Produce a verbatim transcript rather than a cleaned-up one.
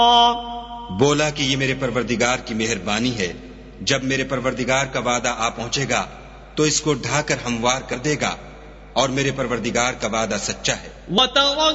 बोला कि ये मेरे परवरदिगार की मेहरबानी है, जब मेरे परवरदिगार का वादा आ पहुंचेगा तो इसको ढाकर हमवार कर देगा, और मेरे परवरदिगार का वादा सच्चा है।